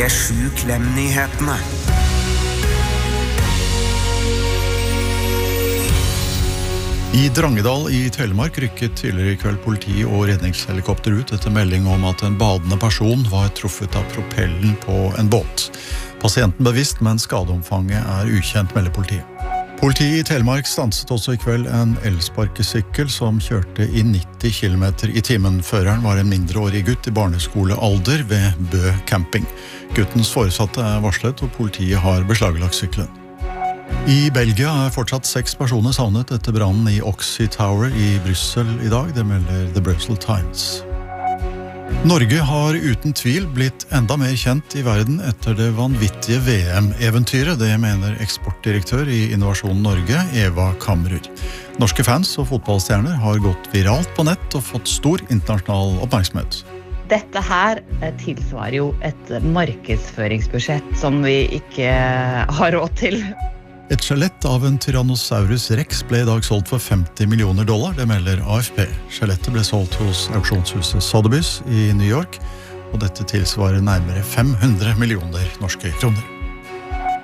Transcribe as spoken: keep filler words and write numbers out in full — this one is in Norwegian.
Sju Klem-nyhetene. I Drangedal i Telemark rykket tidligere i kveld politi og redningshelikopter ut etter melding om at en badende person var truffet av propellen på en båt. Pasienten bevisst, men skadeomfanget er ukjent, melder politiet. Politiet i Telemark stanset også i kveld en elsparkesykkel som kjørte i nitti kilometer i timen. Føreren var en mindreårig gutt i barneskolealder ved Bø camping. Guttens foresatte er varslet, og politiet har beslaglagt sykkelen. I Belgia er fortsatt seks personer savnet etter brannen i Oxy Tower i Brussel i dag, det melder The Brussels Times. Norge har uten tvil blitt enda mer kjent i verden etter det vanvittige V M-eventyret, det mener eksportdirektør i Innovasjon Norge, Eva Kammerud. Norske fans og fotballstjerner har gått viralt på nett og fått stor internasjonal oppmerksomhet. Dette her tilsvarer jo et markedsføringsbudsjett som vi ikke har råd til. Et skjelett av en Tyrannosaurus Rex ble i dag solgt for femti millioner dollar, det melder A F P. Skjelettet ble solgt hos auksjonshuset Sotheby's i New York, og dette tilsvarer nærmere fem hundre millioner norske kroner.